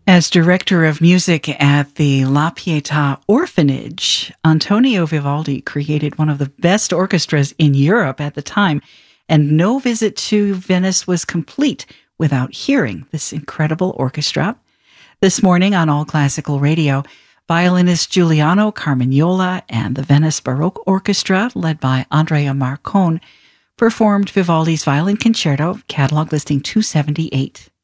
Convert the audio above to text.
As director of music at the La Pietà Orphanage, Antonio Vivaldi created one of the best orchestras in Europe at the time, and no visit to Venice was complete without hearing this incredible orchestra. This morning on All Classical Radio, violinist Giuliano Carmagnola and the Venice Baroque Orchestra, led by Andrea Marcon, performed Vivaldi's Violin Concerto, catalog listing 278.